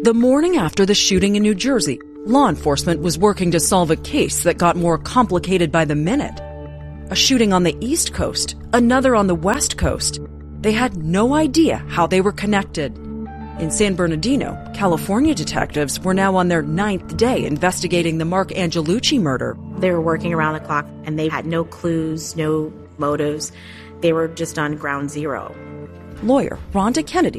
The morning after the shooting in New Jersey, law enforcement was working to solve a case that got more complicated by the minute. A shooting on the East Coast, another on the West Coast. They had no idea how they were connected. In San Bernardino, California detectives were now on their 9th day investigating the Mark Angelucci murder. They were working around the clock, and they had no clues, no motives. They were just on ground zero. Lawyer Rhonda Kennedy